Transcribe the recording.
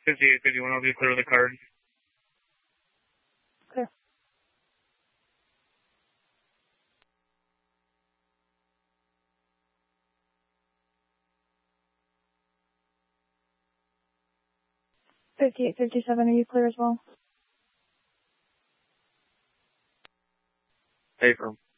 5851, I'll be clear of the card. Clear. $58.57, are you clear as well? Affirm.